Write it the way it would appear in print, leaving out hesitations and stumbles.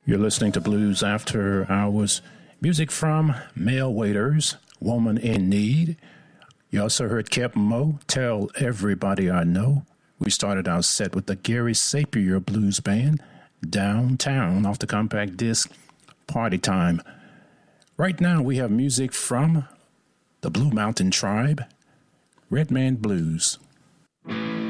You're listening to Blues After Hours. Music from Male Waiters, Woman in Need. You also heard Kep Mo, Tell Everybody I Know. We started our set with the Gary Sapir Blues Band, Downtown, off the compact disc, Party Time. Right now we have music from the Blue Mountain Tribe, Red Man Blues.